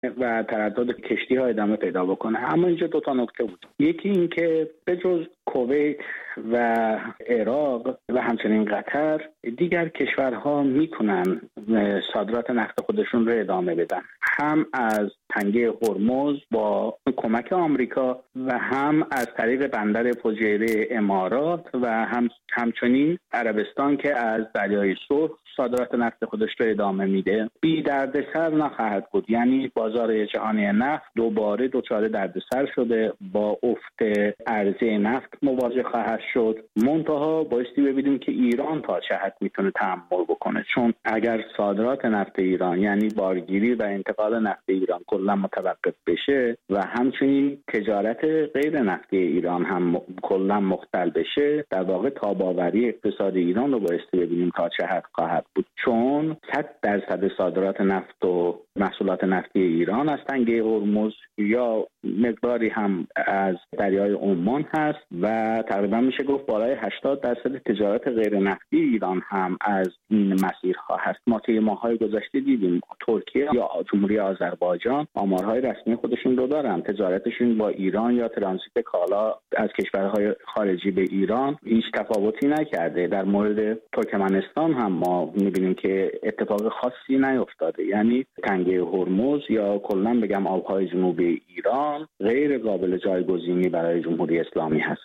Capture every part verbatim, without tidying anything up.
و تردد کشتی‌ها ادامه پیدا بکنه. اما اینجا دو تا نکته بود. یکی این که به جز کویت و عراق و همچنین قطر دیگر کشورها میتونن صادرات نفت خودشون رو ادامه بدن، هم از تنگه هرمز با کمک آمریکا و هم از طریق بندر فوجیره امارات و هم همچنین عربستان که از دریای سرخ صادرات نفت خودش رو ادامه میده. بی دردسر نخواهد بود، یعنی بازار جهانی نفت دوباره دچار دردسر شده، با افت عرضه نفت مواجه خواهد شد. منتها بایستی ببینیم که ایران تا چه حد میتونه تحمل بکنه، چون اگر صادرات نفت ایران یعنی بارگیری و انتقال نفت ایران کلا متوقف بشه و همچنین تجارت غیر نفتی ایران هم کلا مختل بشه، در واقع تاب‌آوری اقتصاد ایران رو بایستی ببینیم تا چه حد خواهد بود، چون صد درصد صادرات نفت و محصولات نفتی ایران از تنگه هرمز یا مقداری هم از دریای عمان هست و تقریبا میشه گفت بالای هشتاد درصد تجارت غیر نفتی ایران هم از این مسیرها هست. ما طی ماه‌های گذشته دیدیم ترکیه یا جمهوری آذربایجان آمارهای رسمی خودشون رو دارن، تجارتشون با ایران یا ترانزیت کالا از کشورهای خارجی به ایران هیچ تفاوتی نکرده. در مورد ترکمنستان هم ما می‌بینیم که اتفاق خاصی نیفتاده، یعنی تنگه هرمز یا کلاً بگم آب‌های جنوبی ایران غیر قابل جایگزینی برای جمهوری اسلامی هست.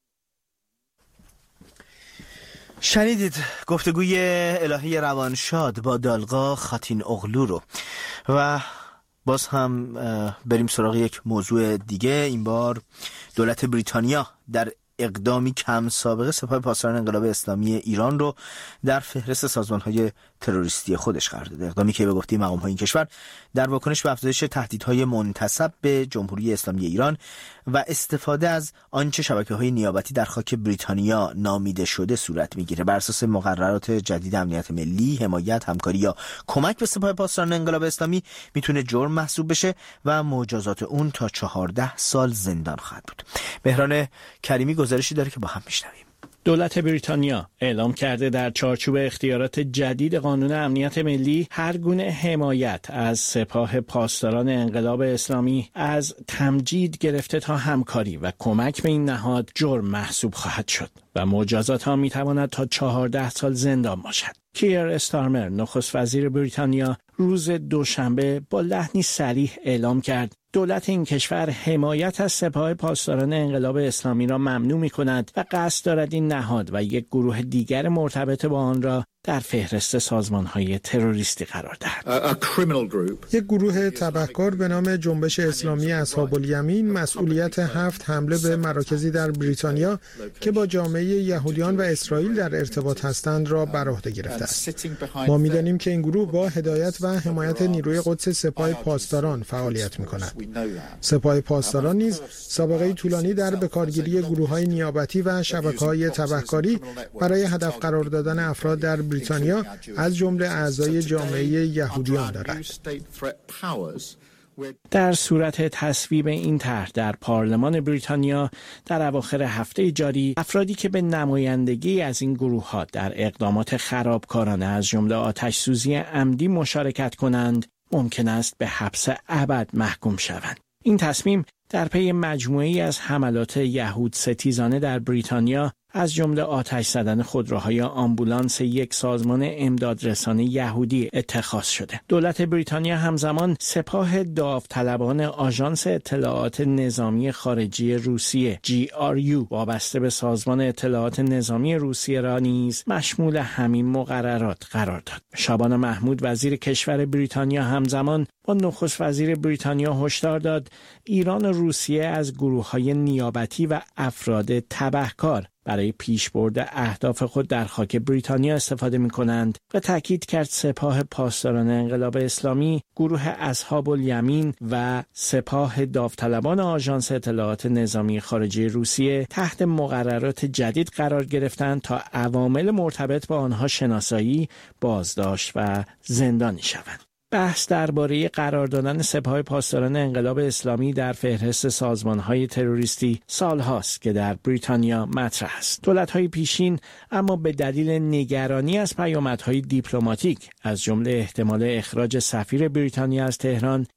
شنیدید گفتگوی الهی روانشاد با دالقا خاتین اغلو رو و باز هم بریم سراغ یک موضوع دیگه. این بار دولت بریتانیا در اقدامی کم سابقه سپاه پاسداران انقلاب اسلامی ایران رو در فهرست سازمان‌های تروریستی خودش قرار داده. اقدامی که به گفته مقام‌های این کشور در واکنش به افزایش تهدیدهای منتسب به جمهوری اسلامی ایران و استفاده از آنچه شبکه‌های نیابتی در خاک بریتانیا نامیده شده صورت می‌گیره. بر اساس مقررات جدید امنیت ملی، حمایت، همکاری یا کمک به سپاه پاسداران انقلاب اسلامی میتونه جرم محسوب بشه و مجازات اون تا چهارده سال زندان خواهد بود. مهران کریمی گزارشی داره که با هم میشنویم. دولت بریتانیا اعلام کرده در چارچوب اختیارات جدید قانون امنیت ملی هر گونه حمایت از سپاه پاسداران انقلاب اسلامی از تمجید گرفته تا همکاری و کمک به این نهاد جرم محسوب خواهد شد و مجازات ها می تواند تا چهارده سال زندان باشد. کیر استارمر نخست وزیر بریتانیا روز دوشنبه با لحنی صریح اعلام کرد دولت این کشور حمایت از سپاه پاسداران انقلاب اسلامی را ممنوع می‌کند و قصد دارد این نهاد و یک گروه دیگر مرتبط با آن را در فهرست سازمان‌های تروریستی قرار دهد. یک گروه تبهکار به نام جنبش اسلامی اصحاب الیمین مسئولیت هفت حمله به مراکزی در بریتانیا که با جامعه یهودیان و اسرائیل در ارتباط هستند را بر عهده گرفته است. ما می‌دانیم که این گروه با هدایت و حمایت نیروی قدس سپاه پاسداران فعالیت می‌کند. سپاه پاسداران نیز سابقه طولانی در بکارگیری گروه‌های نیابتی و شبکه‌های تبهکاری برای هدف قرار دادن افراد در بریتانیا از جمله اعضای جامعه یهودیان دارد. در صورت تصویب این طرح در پارلمان بریتانیا در اواخر هفته جاری، افرادی که به نمایندگی از این گروه‌ها در اقدامات خرابکارانه از جمله آتش‌سوزی عمدی مشارکت کنند، ممکن است به حبس ابد محکوم شوند. این تصمیم در پی مجموعه‌ای از حملات یهود ستیزانه در بریتانیا از جمله آتش زدن خودروهای آمبولانس یک سازمان امدادرسانی یهودی اتخاذ شده. دولت بریتانیا همزمان سپاه داوطلبان آژانس اطلاعات نظامی خارجی روسیه جی آر یو وابسته به سازمان اطلاعات نظامی روسیه را نیز مشمول همین مقررات قرار داد. شابانا محمود وزیر کشور بریتانیا همزمان با نخست وزیر بریتانیا هشدار داد ایران و روسیه از گروه‌های نیابتی و افراد تبهکار برای پیشبرد اهداف خود در خاک بریتانیا استفاده می‌کنند و تاکید کرد سپاه پاسداران انقلاب اسلامی، گروه اصحاب الیمین و سپاه داوطلبان آژانس اطلاعات نظامی خارجی روسیه تحت مقررات جدید قرار گرفتند تا عوامل مرتبط با آنها شناسایی، بازداشت و زندانی شوند. بحث درباره قرار دادن سپاه پاسداران انقلاب اسلامی در فهرست سازمان‌های تروریستی سال‌هاست که در بریتانیا مطرح است. دولت‌های پیشین اما به دلیل نگرانی از پیامدهای دیپلماتیک از جمله احتمال اخراج سفیر بریتانیا از تهران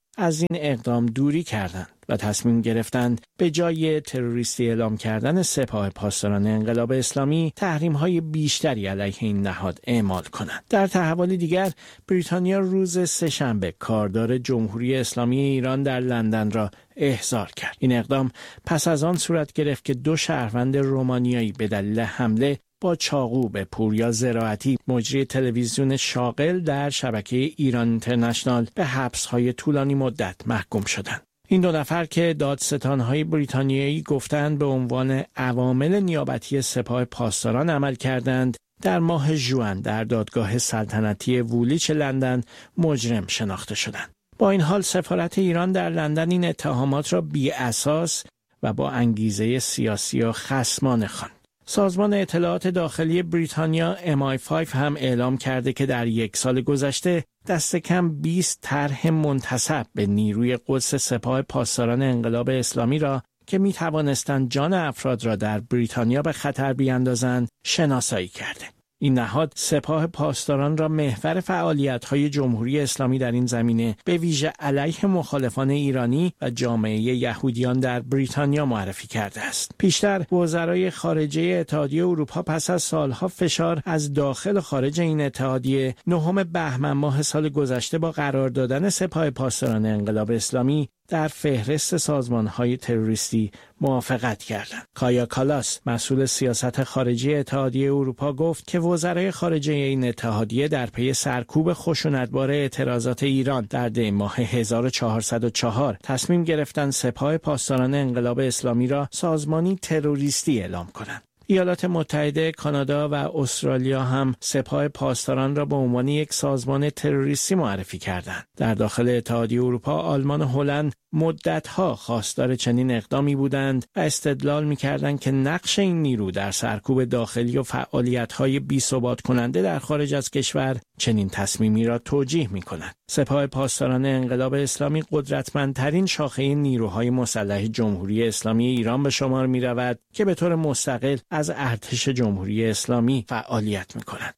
از این اقدام دوری کردند و تصمیم گرفتند به جای تروریستی اعلام کردن سپاه پاسداران انقلاب اسلامی تحریم‌های بیشتری علیه این نهاد اعمال کنند. در تحول دیگر، بریتانیا روز سه‌شنبه کاردار جمهوری اسلامی ایران در لندن را احضار کرد. این اقدام پس از آن صورت گرفت که دو شهروند رومانیایی به دلیل حمله با چاقو به پوریا زراعتی، مجری تلویزیون شاغل در شبکه ایران اینترنشنال، به حبس‌های طولانی مدت محکوم شدند. این دو نفر که دادستان‌های بریتانیایی گفتند به عنوان عوامل نیابتی سپاه پاسداران عمل کردند، در ماه ژوئن در دادگاه سلطنتی وولیچ لندن مجرم شناخته شدند. با این حال سفارت ایران در لندن این اتهامات را بی اساس و با انگیزه سیاسی و خصمانه خواند. سازمان اطلاعات داخلی بریتانیا ام آی پنج هم اعلام کرده که در یک سال گذشته دست کم بیست طرح منتسب به نیروی قدس سپاه پاسداران انقلاب اسلامی را که می توانستند جان افراد را در بریتانیا به خطر بیاندازند شناسایی کرده. این نهاد سپاه پاسداران را محور فعالیت‌های جمهوری اسلامی در این زمینه به ویژه علیه مخالفان ایرانی و جامعه یهودیان در بریتانیا معرفی کرده است. پیشتر وزرای خارجه اتحادیه اروپا پس از سالها فشار از داخل و خارج این اتحادیه نهم بهمن ماه سال گذشته با قرار دادن سپاه پاسداران انقلاب اسلامی در فهرست سازمان‌های تروریستی موافقت کردند. کایا کالاس، مسئول سیاست خارجی اتحادیه اروپا، گفت که وزرای خارجه این اتحادیه در پی سرکوب خشونتبار اعتراضات ایران در دی ماه هزار و چهارصد و چهار تصمیم گرفتند سپاه پاسداران انقلاب اسلامی را سازمانی تروریستی اعلام کنند. ایالات متحده، کانادا و استرالیا هم سپاه پاسداران را به عنوان یک سازمان تروریستی معرفی کردند. در داخل اتحادیه اروپا، آلمان و هلند مدت‌ها خواستار چنین اقدامی بودند و استدلال می‌کردند که نقش این نیرو در سرکوب داخلی و فعالیت‌های بی‌ثبات کننده در خارج از کشور چنین تصمیمی را توجیه می‌کند. سپاه پاسداران انقلاب اسلامی قدرتمندترین شاخه نیروهای مسلح جمهوری اسلامی ایران به شمار می‌رود که به طور مستقل از ارتش جمهوری اسلامی فعالیت می‌کند.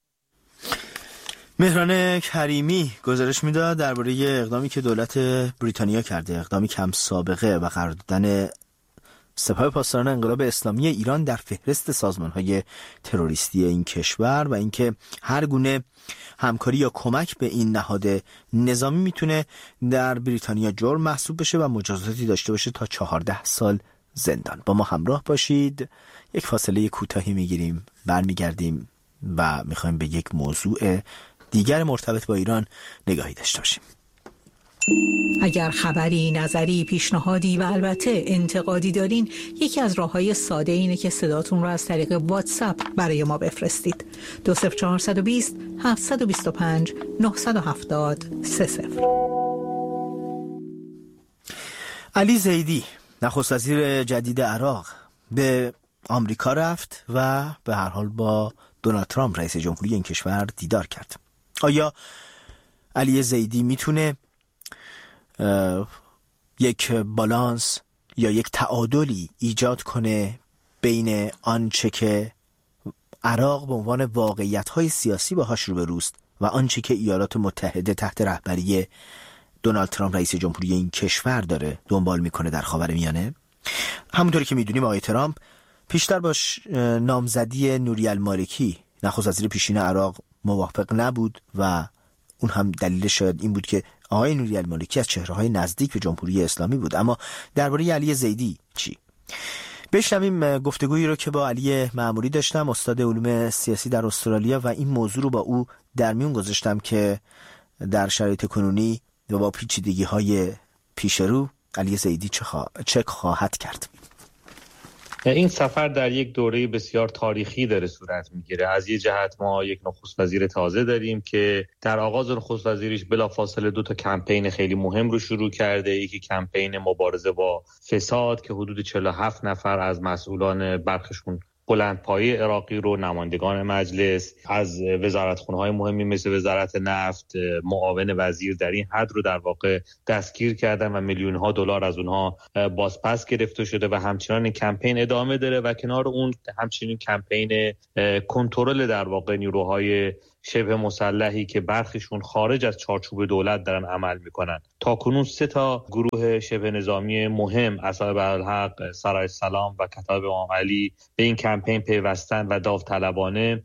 مهران کریمی گزارش میداد درباره اقدامی که دولت بریتانیا کرده، اقدامی کم سابقه و قرار دادن سپاه پاسداران انقلاب اسلامی ایران در فهرست سازمان‌های تروریستی این کشور و اینکه هر گونه همکاری یا کمک به این نهاد نظامی میتونه در بریتانیا جرم محسوب بشه و مجازاتی داشته باشه تا چهارده سال زندان. با ما همراه باشید. یک فاصله کوتاهی میگیریم، برمیگردیم و میخوایم به یک موضوع دیگر مرتبط با ایران نگاهی داشته باشیم. اگر خبری، نظری، پیشنهادی و البته انتقادی دارین، یکی از راه‌های ساده اینه که صداتون رو از طریق واتساپ برای ما بفرستید. دو صفر چهارصد و بیست هفتصد و بیست و پنج نهصد و هفتاد سه صفر. علی زیدی، نخست وزیر جدید عراق، به آمریکا رفت و به هر حال با دونالد ترامپ رئیس جمهوری این کشور دیدار کرد. آیا علی زیدی میتونه یک بالانس یا یک تعادلی ایجاد کنه بین آنچه که عراق به عنوان واقعیت‌های سیاسی باهاش روبروست و آنچه که ایالات متحده تحت رهبری دونالد ترامپ رئیس جمهوری این کشور داره دنبال میکنه در خاورمیانه؟ همونطوری که میدونیم آقای ترامپ پیشتر با نامزدی نوری المالکی نخست وزیر پیشین عراق موافق نبود و اون هم دلیلش شاید این بود که آقای نوری المالکی از چهره‌های نزدیک به جمهوری اسلامی بود. اما درباره علی زیدی چی؟ بشنویم گفتگویی رو که با علی معموری داشتم، استاد علوم سیاسی در استرالیا، و این موضوع رو با او در میون گذاشتم که در شرایط کنونی و با پیچیدگی‌های پیش رو علی زیدی چه, خوا... چه خواهد کرد. این سفر در یک دوره بسیار تاریخی داره صورت میگیره. از یه جهت ما یک نخست وزیر تازه داریم که در آغاز نخست وزیریش بلافاصله دو تا کمپین خیلی مهم رو شروع کرده. یکی کمپین مبارزه با فساد که حدود چهل و هفت نفر از مسئولان برخشون بلندپایه عراقی رو، نمایندگان مجلس، از وزارتخونه‌های مهمی مثل وزارت نفت، معاون وزیر در این حد رو در واقع دستگیر کردن و میلیون‌ها دلار از اونها بازپس گرفته شده و همچنان این کمپین ادامه داره و کنار اون همچنین کمپین کنترل در واقع نیروهای شبه مسلحی که برخیشون خارج از چارچوب دولت دارن عمل میکنن. تاکنون سه تا گروه شبه نظامی مهم، اصحاب الحق، سرای سلام و کتاب امام علی، به این کمپین پیوستن و داوطلبانه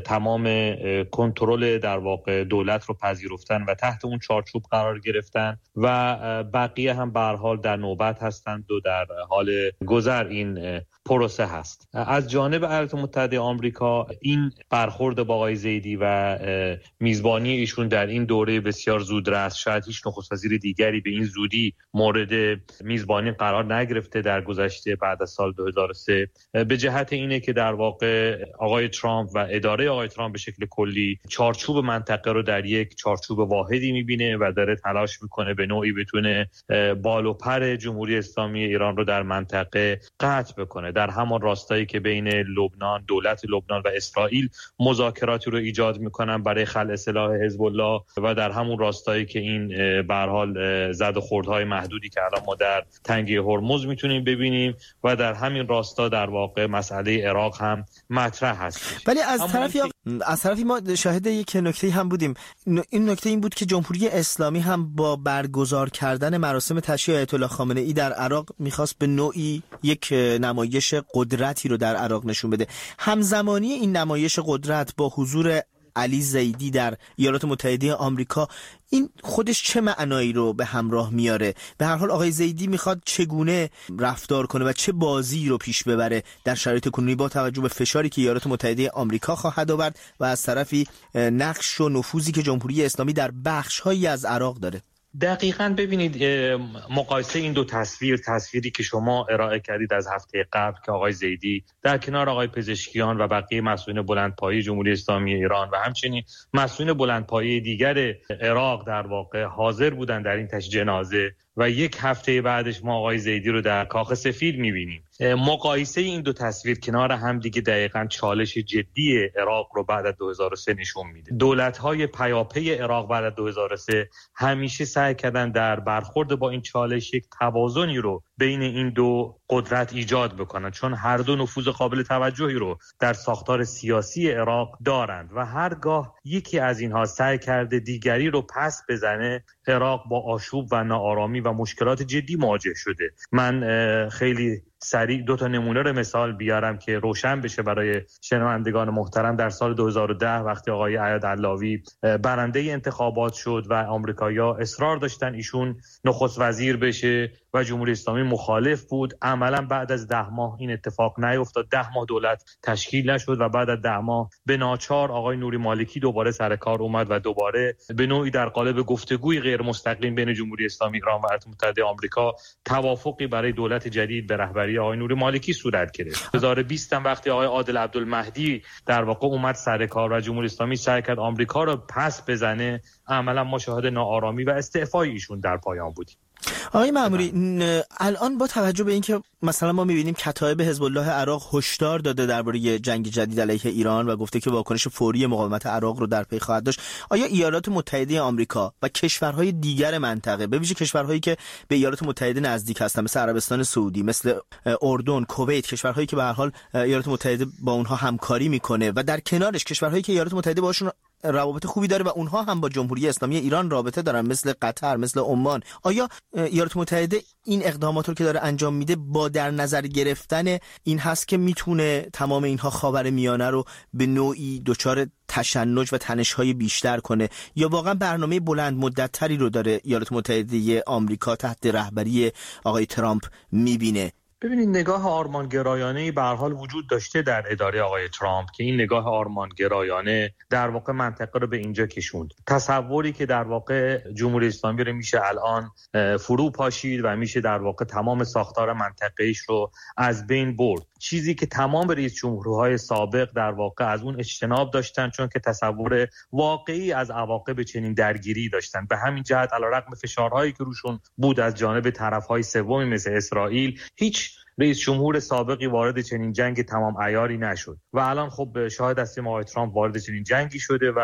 تمام کنترل در واقع دولت رو پذیرفتن و تحت اون چارچوب قرار گرفتن و بقیه هم به هر حال در نوبت هستند و در حال گذر این پروسه هست. از جانب ایالات متحده آمریکا این برخورد با آقای زیدی و میزبانی ایشون در این دوره بسیار زودرس، شاید هیچ نخست وزیر دیگری به این زودی مورد میزبانی قرار نگرفته در گذشته بعد از سال دو هزار و سه، به جهت اینه که در واقع آقای ترامپ و اداره آقای ترامپ به شکل کلی چارچوب منطقه رو در یک چارچوب واحدی میبینه و داره تلاش میکنه به نوعی بتونه بال و پر جمهوری اسلامی ایران رو در منطقه قطع بکنه، در همان راستایی که بین لبنان، دولت لبنان و اسرائیل مذاکراتی رو ایجاد میکنن برای خلع سلاح حزب الله و در همون راستایی که این به هر حال زد و خوردهای محدودی که الان ما در تنگه هرمز میتونیم ببینیم و در همین راستا در واقع مسئله عراق هم مطرح هست. ولی از طرفی از طرفی ما شاهد یک نکته هم بودیم. این نکته این بود که جمهوری اسلامی هم با برگزار کردن مراسم تشییع آیت الله خامنه ای در عراق میخواست به نوعی یک نمایش قدرتی رو در عراق نشون بده. همزمانی این نمایش قدرت با حضور علی زیدی در ایالات متحده آمریکا، این خودش چه معنایی رو به همراه میاره؟ به هر حال آقای زیدی میخواد چگونه رفتار کنه و چه بازی رو پیش ببره در شرایط کنونی با توجه به فشاری که ایالات متحده آمریکا خواهد آورد و از طرفی نقش و نفوذی که جمهوری اسلامی در بخش‌هایی از عراق داره؟ دقیقاً ببینید، مقایسه این دو تصویر، تصویری که شما ارائه کردید از هفته قبل که آقای زیدی در کنار آقای پزشکیان و بقیه مسئولین بلندپایه جمهوری اسلامی ایران و همچنین مسئولین بلندپایه دیگر عراق در واقع حاضر بودن در این تشییع جنازه و یک هفته بعدش ما آقای زیدی رو در کاخ سفید می‌بینیم. مقایسه این دو تصویر کنار هم دیگه دقیقاً چالش جدی عراق رو بعد از دو هزار و سه نشون میده. دولت‌های پیاپی عراق بعد از دو هزار و سه همیشه سعی کردن در برخورد با این چالش یک توازنی رو بین این دو قدرت ایجاد بکنن، چون هر دو نفوذ قابل توجهی رو در ساختار سیاسی عراق دارند و هرگاه یکی از اینها سعی کرده دیگری رو پس بزنه، عراق با آشوب و ناآرامی و مشکلات جدی مواجه شده. من خیلی سریع دو تا نمونه رو مثال بیارم که روشن بشه برای شنوندگان محترم. در سال دو هزار و ده وقتی آقای عیاد علاوی برنده انتخابات شد و آمریکایی‌ها اصرار داشتن ایشون نخست وزیر بشه و جمهوری اسلامی مخالف بود، عملا بعد از ده ماه این اتفاق نیفتاد. ده ماه دولت تشکیل نشد و بعد از ده ماه به ناچار آقای نوری مالکی دوباره سر کار اومد و دوباره به نوعی در قالب گفتگوی غیر مستقیم بین جمهوری اسلامی ایران و ایالات متحده آمریکا توافقی برای دولت جدید به رهبری آقای نوری مالکی صورت گرفت. دو هزار و بیست هم وقتی آقای عادل عبدالمهدی در واقع اومد سر کار و جمهوری اسلامی سعی کرد آمریکا رو پس بزنه، عملا ما شاهد ناآرامی و استعفای ایشون در پایان بودیم. آقای مأموری، الان با توجه به اینکه مثلا ما می‌بینیم کتایب حزب الله عراق هشدار داده درباره جنگ جدید علیه ایران و گفته که واکنش فوری مقاومت عراق رو در پی خواهد داشت، آیا ایالات متحده آمریکا و کشورهای دیگر منطقه، به ویژه کشورهایی که به ایالات متحده نزدیک هستند مثل عربستان سعودی، مثل اردن، کویت، کشورهایی که به هر حال ایالات متحده با اونها همکاری میکنه و در کنارش کشورهایی که ایالات متحده باشون روابط خوبی داره و اونها هم با جمهوری اسلامی ایران رابطه دارن مثل قطر، مثل عمان، آیا ایالات متحده این اقدامات رو که داره انجام میده با در نظر گرفتن این هست که میتونه تمام اینها خاورمیانه رو به نوعی دچار تشنج و تنش‌های بیشتر کنه، یا واقعا برنامه بلند مدت‌تری رو داره ایالات متحده آمریکا تحت رهبری آقای ترامپ میبینه؟ ببینید، نگاه آرمانگرایانه‌ای به هر حال وجود داشته در اداره آقای ترامپ که این نگاه آرمانگرایانه در واقع منطقه رو به اینجا کشوند. تصوری که در واقع جمهوری اسلامی رو میشه الان فرو پاشید و میشه در واقع تمام ساختار منطقه‌ایش رو از بین برد، چیزی که تمام رئیس جمهورهای سابق در واقع از اون اجتناب داشتن، چون که تصور واقعی از عواقب چنین درگیری داشتن. به همین جهت علیرغم فشارهایی که روشون بود از جانب طرف‌های سومی مثل اسرائیل، هیچ رئیس جمهور سابقی وارد چنین جنگ تمام عیاری نشد و الان خب شاهد هستیم آقای ترامپ وارد چنین جنگی شده و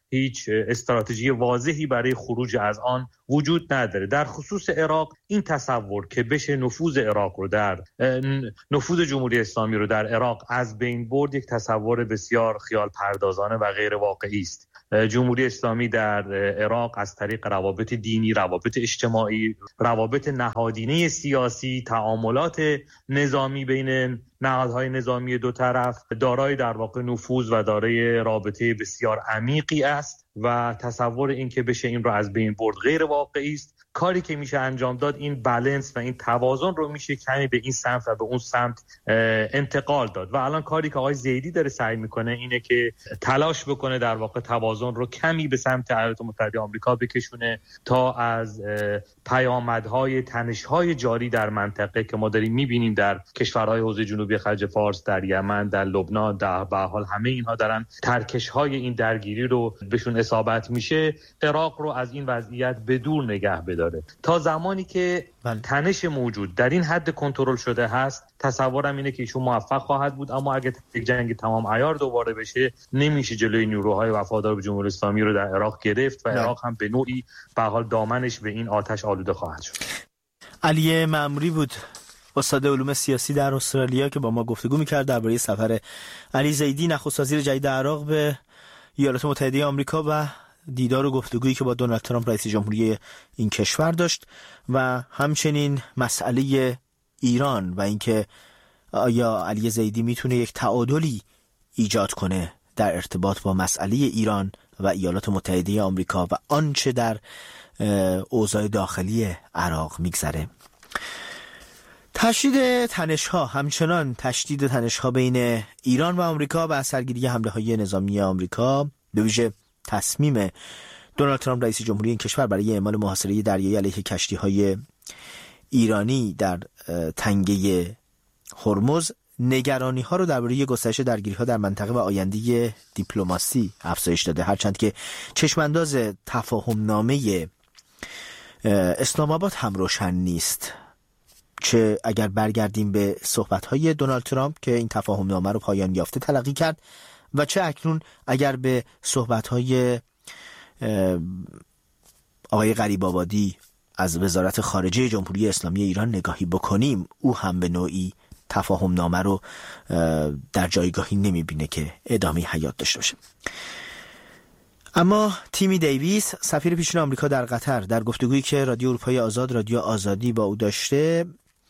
هیچ استراتژی واضحی برای خروج از آن وجود نداره. در خصوص عراق این تصور که بشه نفوذ عراق رو در نفوذ جمهوری اسلامی رو در عراق از بین برد یک تصور بسیار خیال پردازانه و غیر واقعی است. جمهوری اسلامی در عراق از طریق روابط دینی، روابط اجتماعی، روابط نهادینه سیاسی، تعاملات نظامی بین نهادهای نظامی دو طرف دارای در واقع نفوذ و دارای رابطه بسیار عمیقی است و تصور این که بشه این رو از بین برد غیر واقعی است. کاری که میشه انجام داد این بالانس و این توازن رو میشه کمی به این سمت و به اون سمت انتقال داد و الان کاری که آقای زیدی داره سعی میکنه اینه که تلاش بکنه در واقع توازن رو کمی به سمت ایالات متحده آمریکا بکشونه تا از پیامدهای تنش‌های جاری در منطقه که ما داریم میبینیم در کشورهای حوزه جنوبی خلیج فارس، در یمن، در لبنان، در به حال همه اینها دارن ترکش‌های این درگیری رو بهشون اصابت میشه، عراق رو از این وضعیت به دور نگه بداره. تا زمانی که تنش موجود در این حد کنترل شده هست تصورم اینه که ایشون موفق خواهد بود، اما اگه یک جنگ تمام عیار دوباره بشه نمیشه جلوی نیروهای وفادار به جمهوری اسلامی رو در عراق گرفت و عراق هم به نوعی به حال دامنش به این آتش آلوده خواهد شد. علی مأموری بود، استاد علوم سیاسی در استرالیا که با ما گفتگو می‌کرد درباره سفر علی زیدی نخست وزیر جدید عراق به ایالات متحده آمریکا و دیدار و گفتگویی که با دونالد ترامپ رئیس جمهوری این کشور داشت و همچنین مسئله ایران و اینکه آیا علی زیدی میتونه یک تعادلی ایجاد کنه در ارتباط با مسئله ایران و ایالات متحده آمریکا و آنچه در اوضاع داخلی عراق میگذره. تشدید تنش‌ها، همچنان تشدید تنش‌ها بین ایران و آمریکا و اثرگیری حمله‌های نظامی آمریکا، به ویژه تصمیم دونالد ترامپ رئیس جمهوری این کشور برای اعمال محاصره دریایی علیه کشتی‌های ایرانی در تنگه هرمز، نگرانی‌ها رو درباره گسترش درگیری‌ها در منطقه و آینده دیپلماسی افزایش داده، هرچند که چشمانداز تفاهم‌نامه اسلام آباد هم روشن نیست. چه اگر برگردیم به صحبت‌های دونالد ترامپ که این تفاهم‌نامه رو پایان یافته تلقی کرد و چه اکنون اگر به صحبت‌های آقای غریب‌آبادی از وزارت خارجه جمهوری اسلامی ایران نگاهی بکنیم، او هم به نوعی تفاهم‌نامه رو در جایگاهی نمی‌بینه که ادامه حیات داشته باشه. اما تیمی دیویس، سفیر پیشین آمریکا در قطر، در گفتگویی که رادیو اروپای آزاد، رادیو آزادی با او داشته،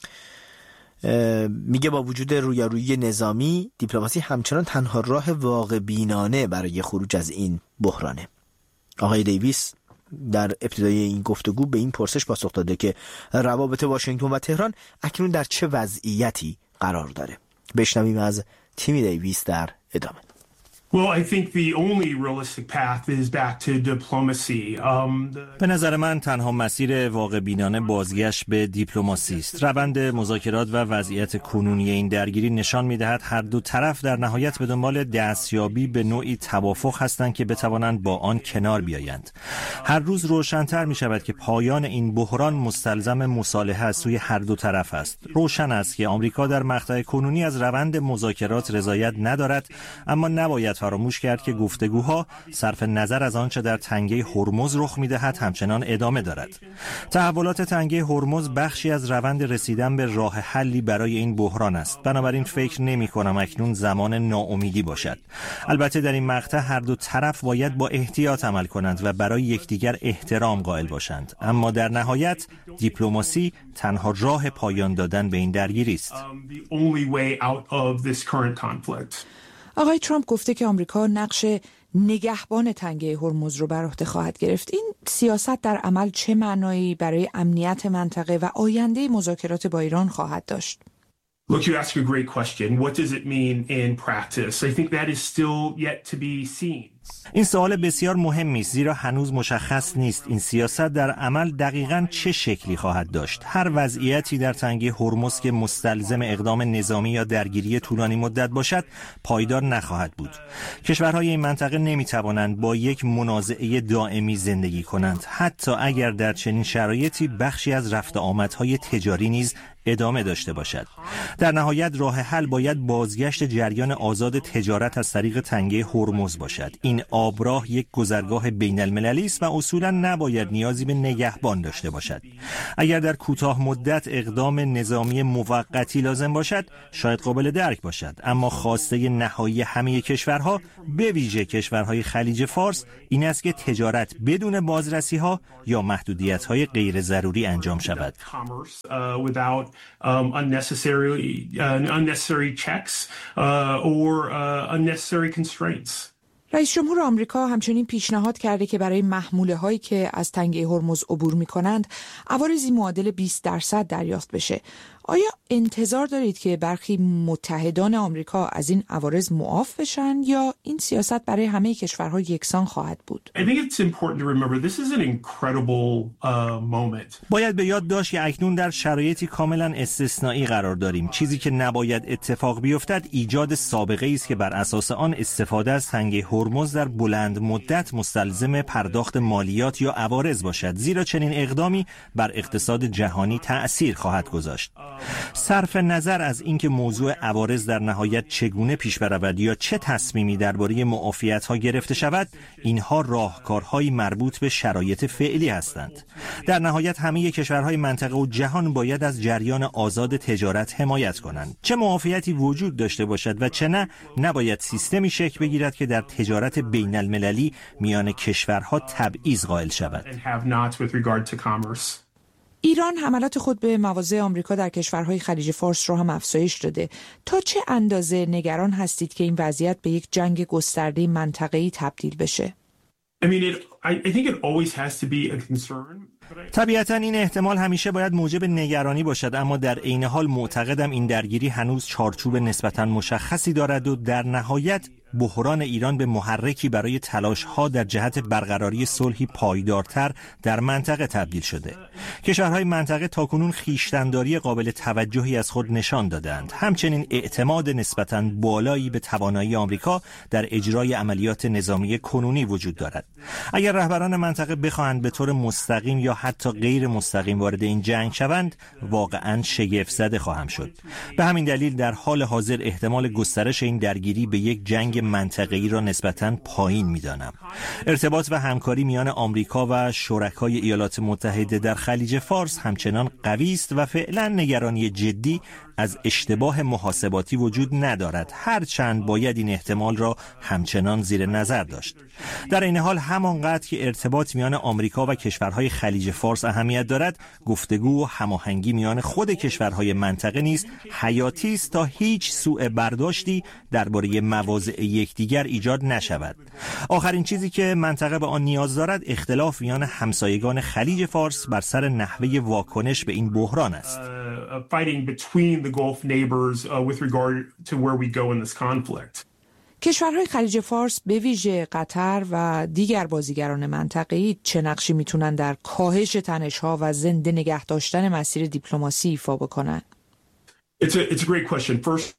میگه با وجود رویارویی نظامی، دیپلماسی همچنان تنها راه واقع بینانه برای خروج از این بحرانه. آقای دیویس در ابتدای این گفتگو به این پرسش پاسخ داده که روابط واشنگتن و تهران اکنون در چه وضعیتی قرار داره. بشنویم از تیمی دیویس در ادامه. Well, I think the only realistic path is back to diplomacy. Um, the... به نظر من تنها مسیر واقع بینانه بازگشت به دیپلماسی است. روند مذاکرات و وضعیت کنونی این درگیری نشان می‌دهد هر دو طرف در نهایت به دنبال دستیابی به نوعی توافق هستند که بتوانند با آن کنار بیایند. هر روز روشن‌تر می‌شود که پایان این بحران مستلزم مصالحه از سوی هر دو طرف است. روشن است که آمریکا در مقطع کنونی از روند مذاکرات رضایت ندارد، اما نباید فراموش کرد که گفتگوها صرف نظر از آنچه در تنگه هرمز رخ می‌دهد همچنان ادامه دارد. تحولات تنگه هرمز بخشی از روند رسیدن به راه حلی برای این بحران است. بنابراین فکر نمی‌کنم اکنون زمان ناامیدی باشد. البته در این مقطع هر دو طرف باید با احتیاط عمل کنند و برای یکدیگر احترام قائل باشند. اما در نهایت دیپلماسی تنها راه پایان دادن به این درگیری است. آقای ترامپ گفته که آمریکا نقش نگهبان تنگه هرمز رو بر عهده خواهد گرفت. این سیاست در عمل چه معنایی برای امنیت منطقه و آینده مذاکرات با ایران خواهد داشت؟ Look, you ask a great question. What does it mean in practice? I think that is still yet to be seen. این سوال بسیار مهمی است، زیرا هنوز مشخص نیست این سیاست در عمل دقیقاً چه شکلی خواهد داشت. هر وضعیتی در تنگه هرمز که مستلزم اقدام نظامی یا درگیری طولانی مدت باشد پایدار نخواهد بود. کشورهای این منطقه نمیتوانند با یک منازعه دائمی زندگی کنند، حتی اگر در چنین شرایطی بخشی از رفت آمدهای تجاری نیز ادامه داشته باشد. در نهایت راه حل باید بازگشت جریان آزاد تجارت از طریق تنگه هرمز باشد. این این آبراه یک گذرگاه بین المللی است و اصولا نباید نیازی به نگهبان داشته باشد. اگر در کوتاه مدت اقدام نظامی موقتی لازم باشد شاید قابل درک باشد، اما خواسته نهایی همه کشورها به ویژه کشورهای خلیج فارس این است که تجارت بدون بازرسی‌ها یا محدودیت‌های غیر ضروری انجام شود. رئیس جمهور آمریکا همچنین پیشنهاد کرده که برای محموله هایی که از تنگه هرمز عبور می کنند عوارضی معادل بیست درصد دریافت بشه. آیا انتظار دارید که برخی متحدان آمریکا از این عوارض معاف بشن یا این سیاست برای همه کشورها یکسان خواهد بود؟ باید به یاد داشت که اکنون در شرایطی کاملا استثنایی قرار داریم. چیزی که نباید اتفاق بیفتد ایجاد سابقه است که بر اساس آن استفاده از تنگه هرمز در بلند مدت مستلزم پرداخت مالیات یا عوارض باشد، زیرا چنین اقدامی بر اقتصاد جهانی تأثیر خواهد گذاشت. صرف نظر از اینکه موضوع عوارض در نهایت چگونه پیش برود یا چه تصمیمی درباره معافیت‌ها گرفته شود، اینها راهکارهای مربوط به شرایط فعلی هستند. در نهایت همه کشورهای منطقه و جهان باید از جریان آزاد تجارت حمایت کنند. چه معافیتی وجود داشته باشد و چه نه، نباید سیستمی شکل بگیرد که در تجارت بین المللی میان کشورها تبعیض قائل شود. ایران حملات خود به مواضع آمریکا در کشورهای خلیج فارس را هم افزایش داده. تا چه اندازه نگران هستید که این وضعیت به یک جنگ گسترده منطقه‌ای تبدیل بشه؟ طبیعتاً این احتمال همیشه باید موجب نگرانی باشد، اما در عین حال معتقدم این درگیری هنوز چارچوب نسبتاً مشخصی دارد و در نهایت بحران ایران به محرکی برای تلاش‌ها در جهت برقراری صلحی پایدارتر در منطقه تبدیل شده. کشورهای منطقه تاکنون خویشتن‌داری قابل توجهی از خود نشان دادند. همچنین اعتماد نسبتاً بالایی به توانایی آمریکا در اجرای عملیات نظامی کنونی وجود دارد. اگر رهبران منطقه بخواهند به طور مستقیم یا حتی غیر مستقیم وارد این جنگ شوند، واقعاً شگفت زده خواهم شد. به همین دلیل در حال حاضر احتمال گسترش این درگیری به یک جنگ منطقه‌ای را نسبتاً پایین می‌دانم. ارتباط و همکاری میان آمریکا و شرکای ایالات متحده در خلیج فارس همچنان قوی است و فعلا نگرانی جدی از اشتباه محاسباتی وجود ندارد، هرچند باید این احتمال را همچنان زیر نظر داشت. در این حال همانقدر که ارتباط میان آمریکا و کشورهای خلیج فارس اهمیت دارد، گفتگو و هماهنگی میان خود کشورهای منطقه نیز حیاتی است تا هیچ سوء برداشتی درباره مواضع یکدیگر ایجاد نشود. آخرین چیزی که منطقه به آن نیاز دارد اختلاف میان همسایگان خلیج فارس بر سر نحوه واکنش به این بحران است. کشورهای خلیج فارس به ویژه قطر و دیگر بازیگران منطقه‌ای چه نقشی میتونن در کاهش تنش‌ها و زنده نگه داشتن مسیر دیپلماسی ایفا بکنن؟ It's a, it's a great question. First,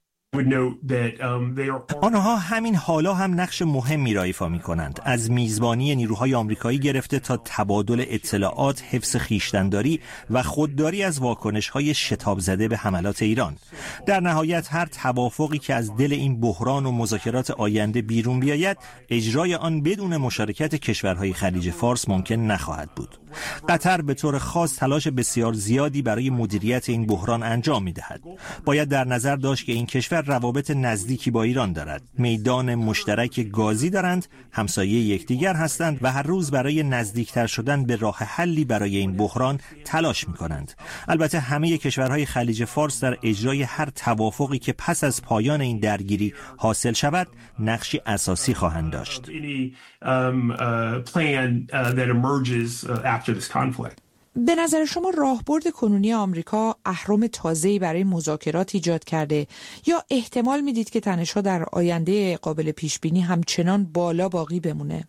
آنها همین حالا هم نقش مهمی را ایفا می کنند، از میزبانی نیروهای آمریکایی گرفته تا تبادل اطلاعات، حفظ خویشتن‌داری و خودداری از واکنش‌های شتاب زده به حملات ایران. در نهایت هر توافقی که از دل این بحران و مذاکرات آینده بیرون بیاید، اجرای آن بدون مشارکت کشورهای خلیج فارس ممکن نخواهد بود. قطر به طور خاص تلاش بسیار زیادی برای مدیریت این بحران انجام می‌دهد. باید در نظر داشت که این کشور روابط نزدیکی با ایران دارد، میدان مشترک گازی دارند، همسایه یکدیگر هستند و هر روز برای نزدیکتر شدن به راه حلی برای این بحران تلاش می‌کنند. البته همه کشورهای خلیج فارس در اجرای هر توافقی که پس از پایان این درگیری حاصل شود نقشی اساسی خواهند داشت. به نظر شما راهبرد کنونی آمریکا اهرم تازه‌ای برای مذاکرات ایجاد کرده یا احتمال میدید که تنش‌ها در آینده قابل پیش‌بینی همچنان بالا باقی بمونه؟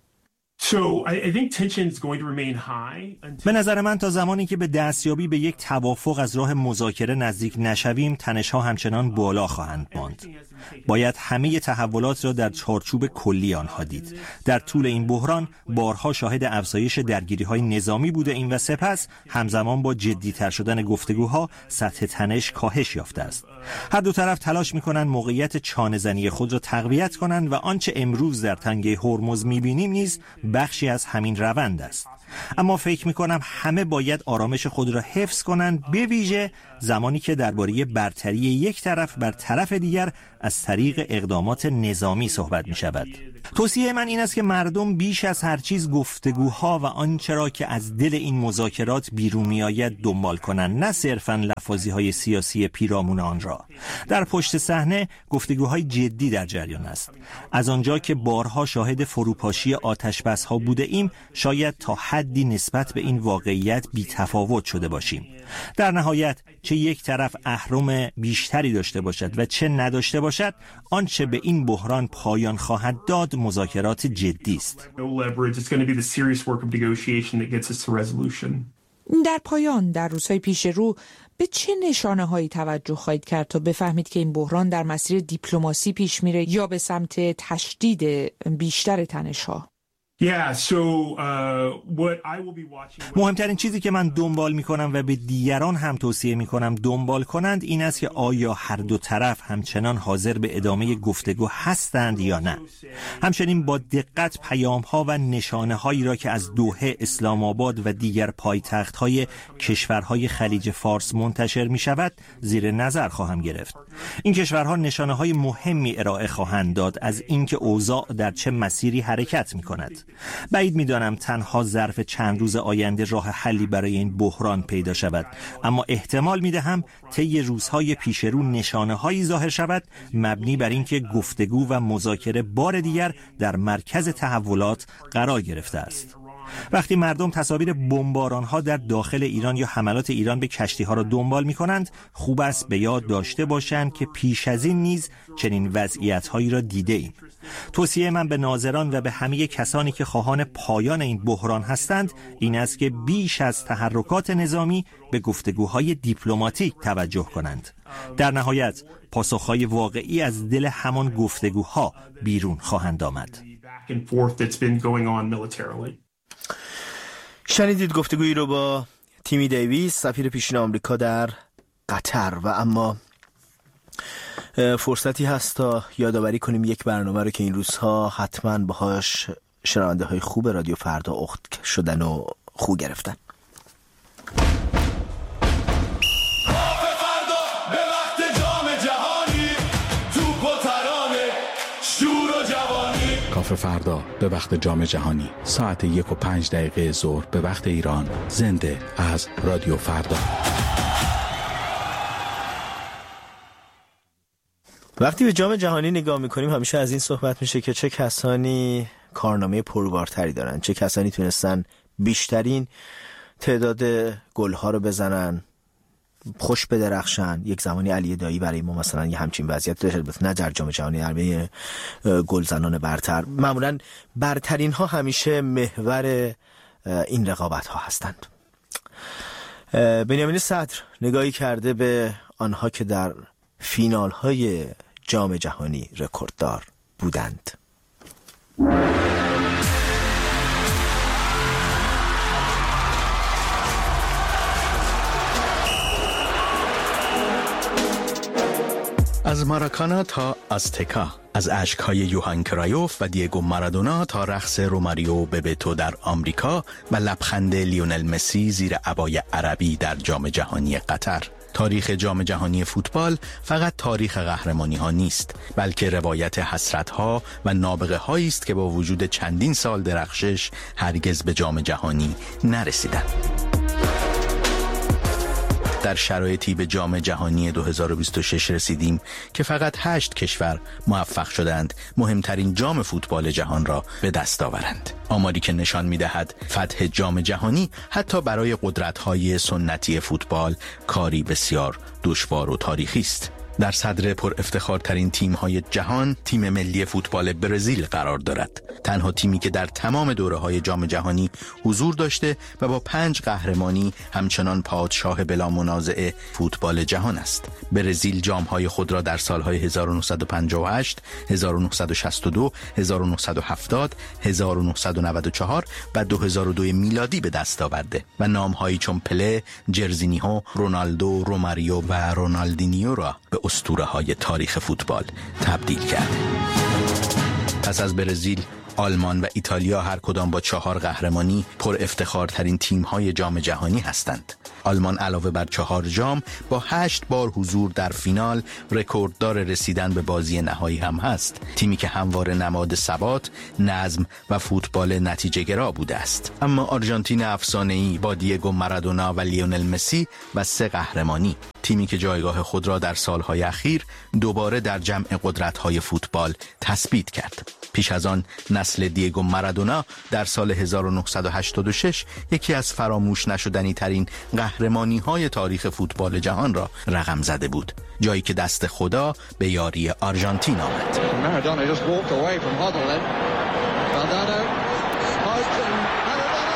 به نظر من تا زمانی که به دستیابی به یک توافق از راه مذاکره نزدیک نشویم، تنش‌ها همچنان بالا خواهند ماند. باید همه تحولات را در چارچوب کلی آنها دید. در طول این بحران بارها شاهد افزایش درگیری‌های نظامی بوده ایم و سپس همزمان با جدی‌تر شدن گفتگوها سطح تنش کاهش یافته است. هر دو طرف تلاش میکنن موقعیت چانه‌زنی خود را تقویت کنند و آنچه امروز در تنگه هرمز میبینیم نیز بخشی از همین روند است. اما فکر میکنم همه باید آرامش خود را حفظ کنند، به ویژه زمانی که درباره برتری یک طرف بر طرف دیگر از طریق اقدامات نظامی صحبت می شود. توصیه من این است که مردم بیش از هر چیز گفتگوها و آنچه را که از دل این مذاکرات بیرون می آید دنبال کنند، نه صرفاً لفاظی های سیاسی پیرامون آن را. در پشت صحنه گفتگوهای جدی در جریان است. از آنجا که بارها شاهد فروپاشی آتشبس ها بوده ایم، شاید تا حدی نسبت به این واقعیت بی تفاوت شده باشیم. در نهایت چه یک طرف اهرم بیشتری داشته باشد و چه نداشته باشد، آنچه به این بحران پایان خواهد داد مذاکرات جدی است. در پایان در روزهای پیش رو به چه نشانه هایی توجه خواهید کرد تا بفهمید که این بحران در مسیر دیپلماسی پیش میره یا به سمت تشدید بیشتر تنش‌ها؟ Yeah, so, uh, what I will be watching... مهمترین چیزی که من دنبال میکنم و به دیگران هم توصیه میکنم دنبال کنند این است که آیا هر دو طرف همچنان حاضر به ادامه گفتگو هستند یا نه. همچنین با دقت پیام‌ها و نشانه‌هایی را که از دوحه، اسلام آباد و دیگر پایتخت‌های کشورهای خلیج فارس منتشر میشود زیر نظر خواهم گرفت. این کشورها نشانه‌های مهمی ارائه خواهند داد از اینکه اوضاع در چه مسیری حرکت میکند. بعید می‌دانم تنها ظرف چند روز آینده راه حلی برای این بحران پیدا شود، اما احتمال می‌دهم طی روزهای پیش رو نشانه‌هایی ظاهر شود مبنی بر اینکه گفتگو و مذاکره بار دیگر در مرکز تحولات قرار گرفته است. وقتی مردم تصاویر بمباران‌ها در داخل ایران یا حملات ایران به کشتی‌ها را دنبال می‌کنند، خوب است به یاد داشته باشند که پیش از این نیز چنین وضعیت‌هایی را دیده‌ایم. توصیه من به ناظران و به همه کسانی که خواهان پایان این بحران هستند این است که بیش از تحرکات نظامی به گفتگوهای دیپلماتیک توجه کنند. در نهایت پاسخهای واقعی از دل همان گفتگوها بیرون خواهند آمد. شنیدید گفتگویی رو با تیمی دیویس، سفیر پیشین آمریکا در قطر. و اما فرصتی هست تا یادآوری کنیم یک برنامه رو که این روزها حتما باهاش شنونده های خوب رادیو فردا اخت شدن و خو گرفتن. کافه فردا به وقت جام جهانی ساعت یک و پنج دقیقه ظهر به وقت ایران، زنده از رادیو فردا. وقتی به جام جهانی نگاه میکنیم همیشه از این صحبت میشه که چه کسانی کارنامه پربارتری دارن، چه کسانی تونستن بیشترین تعداد گل‌ها رو بزنن، خوش بدرخشن. یک زمانی علی دایی برای ما مثلا یه همچین وضعیت داشت، نه در جام جهانی، در گلزنان برتر. معمولا برترین ها همیشه محور این رقابت ها هستند. بنیامین صدر نگاهی کرده به آنها که در فینال های جام جهانی رکورددار بودند. از ماراکانا تا آزتکا، از اشک‌های یوهان کرایوف و دیگو مارادونا تا رقص روماریو ببتو در آمریکا و لبخند لیونل مسی زیر عبای عربی در جام جهانی قطر. تاریخ جام جهانی فوتبال فقط تاریخ قهرمانی ها نیست، بلکه روایت حسرت ها و نابغه هایی است که با وجود چندین سال درخشش هرگز به جام جهانی نرسیدند. در شرایطی به جام جهانی دو هزار و بیست و شش رسیدیم که فقط هشت کشور موفق شدند مهمترین جام فوتبال جهان را به دست آورند. آماری که نشان می‌دهد فتح جام جهانی حتی برای قدرت‌های سنتی فوتبال کاری بسیار دشوار و تاریخی است. در صدر پر افتخارترین تیم‌های جهان تیم ملی فوتبال برزیل قرار دارد. تنها تیمی که در تمام دوره‌های جام جهانی حضور داشته و با پنج قهرمانی همچنان پادشاه بلا منازعه فوتبال جهان است. برزیل جام‌های خود را در سال‌های هزار و نهصد و پنجاه و هشت، هزار و نهصد و شصت و دو، هزار و نهصد و هفتاد، هزار و نهصد و نود و چهار و دو هزار و دو میلادی به دست آورده و نام‌هایی چون پله، جرزینی‌ها، رونالدو، روماریو و رونالدینیو را به اسطوره‌های تاریخ فوتبال تبدیل کرده. پس از برزیل، آلمان و ایتالیا هر کدام با چهار قهرمانی پر افتخارترین تیم‌های جام جهانی هستند. آلمان علاوه بر چهار جام با هشت بار حضور در فینال رکورددار رسیدن به بازی نهایی هم هست. تیمی که همواره نماد ثبات، نظم و فوتبال نتیجه‌گرا بوده است. اما آرژانتین افسانه‌ای با دیگو مارادونا و لیونل مسی و سه قهرمانی، تیمی که جایگاه خود را در سالهای اخیر دوباره در جمع قدرت‌های فوتبال تثبیت کرد. پیش از آن نسل دیگو مارادونا در سال هزار و نهصد و هشتاد و شش یکی از فراموش نشدنی ترین قهرمانی های تاریخ فوتبال جهان را رقم زده بود، جایی که دست خدا به یاری آرژانتین آمد. مارادونا just walked away from Hodel then. Valdano, Hodgson, Maradona.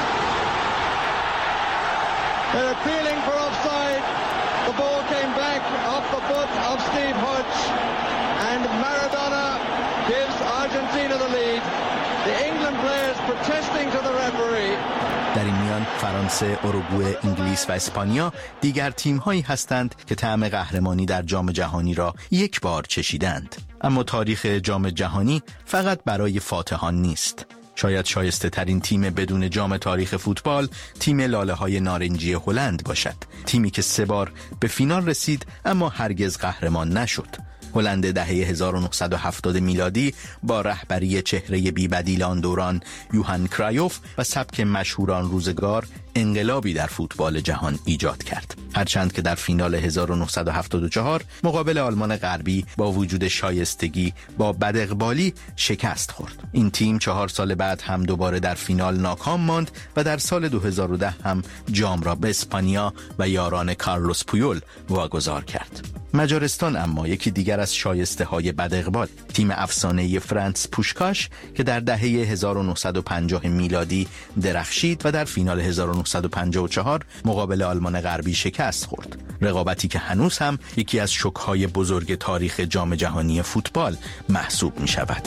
They're appealing for offside. The ball came back off the foot of Steve Hodge and Maradona gives Argentina the lead. The England players protesting to the referee. در این میان فرانسه، اوروگوئه، انگلیس و اسپانیا دیگر تیم‌هایی هستند که طعم قهرمانی در جام جهانی را یک بار چشیدند. اما تاریخ جام جهانی فقط برای فاتحان نیست. شاید شایسته ترین تیم بدون جام تاریخ فوتبال تیم لاله‌های نارنجی هلند باشد. تیمی که سه بار به فینال رسید اما هرگز قهرمان نشد. هلند دهه هزار و نهصد و هفتاد میلادی با رهبری چهره بی‌بدیل آن دوران یوهان کرایوف و سبک مشهور آن روزگار انقلابی در فوتبال جهان ایجاد کرد. هرچند که در فینال هزار و نهصد و هفتاد و چهار مقابل آلمان غربی با وجود شایستگی با بداقبالی شکست خورد. این تیم چهار سال بعد هم دوباره در فینال ناکام ماند و در سال دو هزار و ده هم جام را به اسپانیا و یاران کارلوس پویول واگذار کرد. مجارستان اما یکی دیگر از شایسته های بداقبال، تیم افسانه فرانس پوشکاش که در دهه هزار و نهصد و پنجاه میلادی درخشید و در فینال هزار و نهصد و پنجاه و چهار مقابل آلمان غربی شکست خورد. رقابتی که هنوز هم یکی از شوک‌های بزرگ تاریخ جام جهانی فوتبال محسوب می شود.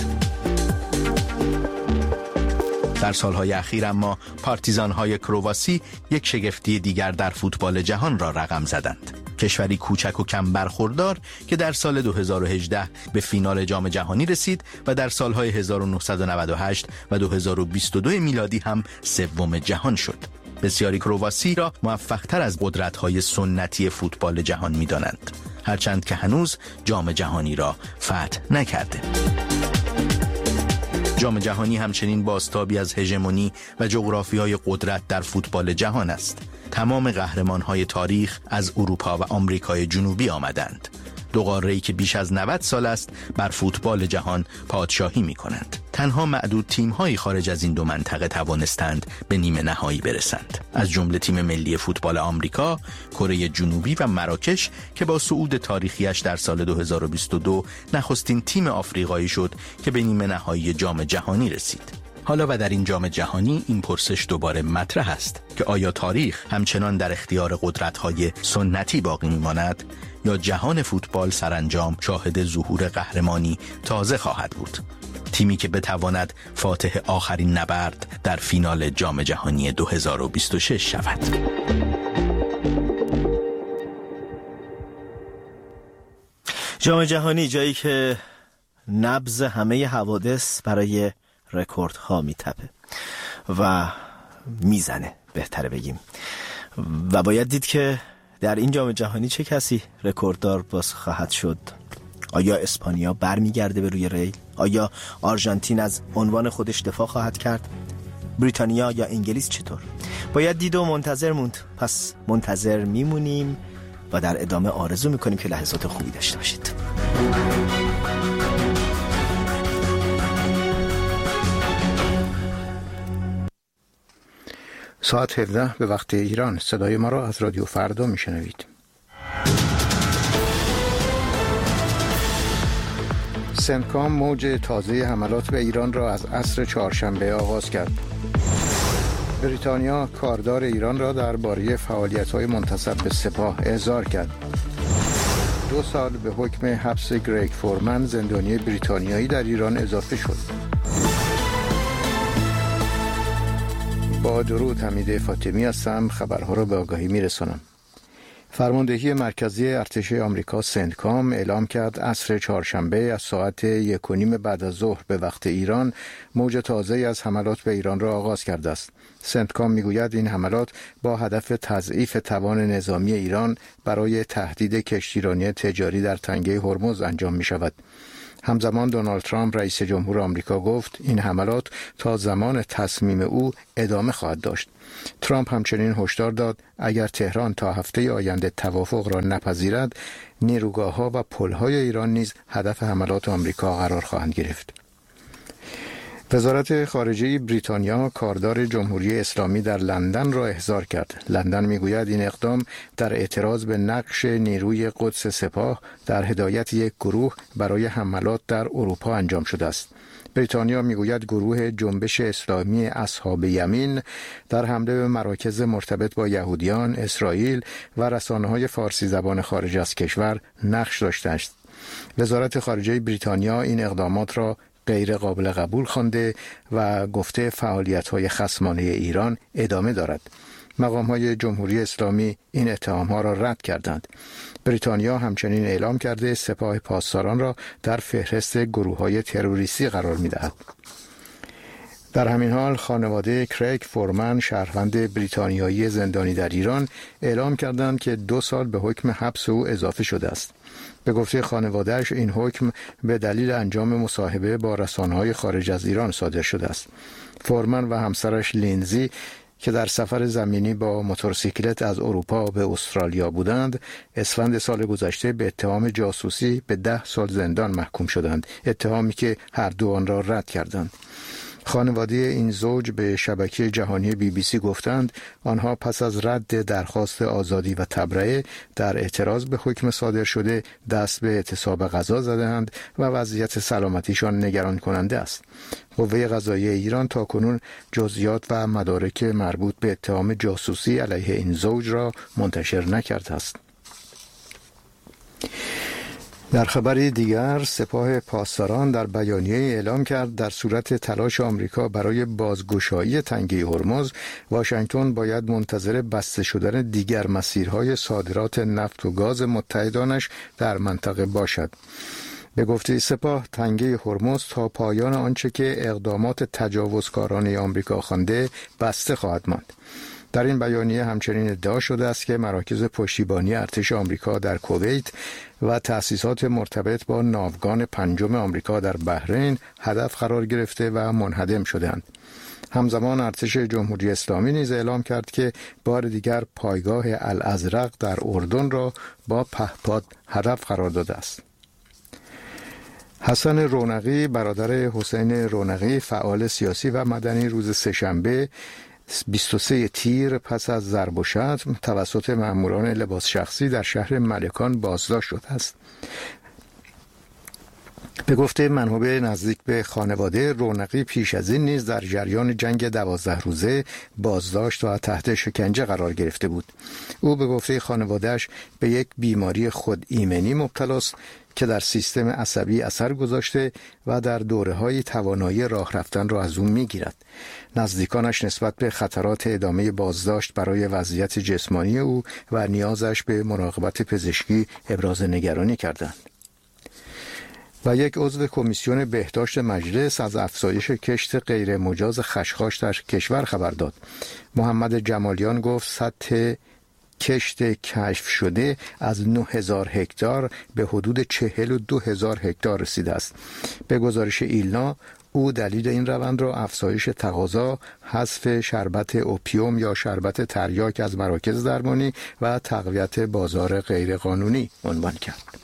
در سالهای اخیر اما پارتیزان‌های کرواسی یک شگفتی دیگر در فوتبال جهان را رقم زدند. کشوری کوچک و کم برخوردار که در سال دو هزار و هجده به فینال جام جهانی رسید و در سالهای هزار و نهصد و نود و هشت و دو هزار و بیست و دو میلادی هم سوم جهان شد. بسیاری کرواسی را موفق‌تر از قدرت‌های سنتی فوتبال جهان می‌دانند، هرچند که هنوز جام جهانی را فتح نکرده. جام جهانی همچنین بازتابی از هژمونی و جغرافیای قدرت در فوتبال جهان است. تمام قهرمان‌های تاریخ از اروپا و آمریکای جنوبی آمدند. دو قاره‌ای که بیش از نود سال است بر فوتبال جهان پادشاهی می‌کنند. تنها معدود تیم‌های خارج از این دو منطقه توانستند به نیمه نهایی برسند، از جمله تیم ملی فوتبال آمریکا، کره جنوبی و مراکش که با صعود تاریخیش در سال دو هزار و بیست و دو نخستین تیم آفریقایی شد که به نیمه نهایی جام جهانی رسید. حالا و در این جام جهانی این پرسش دوباره مطرح است که آیا تاریخ همچنان در اختیار قدرت‌های سنتی باقی می‌ماند یا جهان فوتبال سرانجام شاهد ظهور قهرمانی تازه خواهد بود؟ تیمی که بتواند فاتح آخرین نبرد در فینال جام جهانی دو هزار و بیست و شش شود. جام جهانی جایی که نبض همه حوادث برای رکوردها میتپه و میزنه، بهتره بگیم، و باید دید که در این جام جهانی چه کسی رکورددار باز خواهد شد. آیا اسپانیا برمیگرده به روی ریل؟ آیا آرژانتین از عنوان خودش دفاع خواهد کرد؟ بریتانیا یا انگلیس چطور؟ باید دید و منتظر موند. پس منتظر میمونیم و در ادامه آرزو میکنیم که لحظات خوبی داشته باشید. ساعت هفده به وقت ایران. صدای ما را از رادیو فردا میشنوید. سنتکام موج تازه حملات به ایران را از عصر چهارشنبه آغاز کرد. بریتانیا کاردار ایران را درباره فعالیت‌های منتسب به سپاه احضار کرد. دو سال به حکم حبس گریگ فورمن زندانی بریتانیایی در ایران اضافه شد. با درود، حمید فاطمی هستم. خبرها را به آگاهی میرسانم. فرماندهی مرکزی ارتش آمریکا سنتکام اعلام کرد عصر چهارشنبه از ساعت یک و نیم بعد از ظهر به وقت ایران موج تازه‌ای از حملات به ایران را آغاز کرده است. سنتکام میگوید این حملات با هدف تضعیف توان نظامی ایران برای تهدید کشتیرانی تجاری در تنگه هرمز انجام می شود. همزمان دونالد ترامپ رئیس جمهور آمریکا گفت این حملات تا زمان تصمیم او ادامه خواهد داشت. ترامپ همچنین هشدار داد اگر تهران تا هفته آینده توافق را نپذیرد، نیروگاه‌ها و پل‌های ایران نیز هدف حملات آمریکا قرار خواهند گرفت. وزارت خارجه بریتانیا کاردار جمهوری اسلامی در لندن را احضار کرد. لندن میگوید این اقدام در اعتراض به نقش نیروی قدس سپاه در هدایت یک گروه برای حملات در اروپا انجام شده است. بریتانیا میگوید گروه جنبش اسلامی اصحاب یمین در حمله به مراکز مرتبط با یهودیان، اسرائیل و رسانه‌های فارسی زبان خارج از کشور نقش داشته است. وزارت خارجه بریتانیا این اقدامات را غیر قابل قبول خوانده و گفته فعالیت‌های خصمانه ایران ادامه دارد. مقام‌های جمهوری اسلامی این اتهام‌ها را رد کردند. بریتانیا همچنین اعلام کرده سپاه پاسداران را در فهرست گروه‌های تروریستی قرار می‌دهد. در همین حال خانواده کریگ فورمن شهروند بریتانیایی زندانی در ایران اعلام کردند که دو سال به حکم حبس او اضافه شده است. به گفته خانواده‌اش این حکم به دلیل انجام مصاحبه با رسانه‌های خارج از ایران صادر شده است. فورمن و همسرش لینزی که در سفر زمینی با موتورسیکلت از اروپا به استرالیا بودند، اسفند سال گذشته به اتهام جاسوسی به ده سال زندان محکوم شدند، اتهامی که هر دو آن را رد کردند. خانواده این زوج به شبکه جهانی بی بی سی گفتند آنها پس از رد درخواست آزادی و تبرئه در اعتراض به حکم صادر شده دست به اعتصاب غذا زدند و وضعیت سلامتیشان نگران کننده است. قوه قضاییه ایران تاکنون جزئیات و مدارک مربوط به اتهام جاسوسی علیه این زوج را منتشر نکرده است. در خبری دیگر سپاه پاسداران در بیانیه اعلام کرد در صورت تلاش آمریکا برای بازگشایی تنگه هرمز، واشنگتن باید منتظر بسته شدن دیگر مسیرهای صادرات نفت و گاز متحدانش در منطقه باشد. به گفته سپاه تنگه هرمز تا پایان آنچه که اقدامات تجاوزکارانه آمریکا خوانده بسته خواهد ماند. در این بیانیه همچنین ادعا شده است که مراکز پشتیبانی ارتش آمریکا در کویت و تأسیسات مرتبط با ناوگان پنجم آمریکا در بحرین هدف قرار گرفته و منهدم شدند. همزمان ارتش جمهوری اسلامی نیز اعلام کرد که بار دیگر پایگاه الازرق در اردن را با پهپاد هدف قرار داده است. حسن رونقی برادر حسین رونقی فعال سیاسی و مدنی روز سه‌شنبه بیست و سه تیر پس از ضرب و شتم توسط ماموران لباس شخصی در شهر ملکان بازداشت شده است. به گفته منابع نزدیک به خانواده، رونقی پیش از این نیز در جریان جنگ دوازده روزه بازداشت و تحت شکنجه قرار گرفته بود. او به گفته خانواده‌اش به یک بیماری خود ایمنی مبتلا است که در سیستم عصبی اثر گذاشته و در دوره‌های توانایی راه رفتن را از او می‌گیرد. نزدیکانش نسبت به خطرات ادامه بازداشت برای وضعیت جسمانی او و نیازش به مراقبت پزشکی ابراز نگرانی کردند. و یک عضو کمیسیون بهداشت مجلس از افزایش کشت غیر مجاز خشخاش در کشور خبر داد. محمد جمالیان گفت سطح کشت کشف شده از نه هزار هکتار به حدود چهل و دو هزار هکتار رسیده است. به گزارش ایلنا، او دلیل این روند را افزایش تقاضا، حذف شربت اوپیوم یا شربت تریاک از مراکز درمانی و تقویت بازار غیرقانونی عنوان کرد.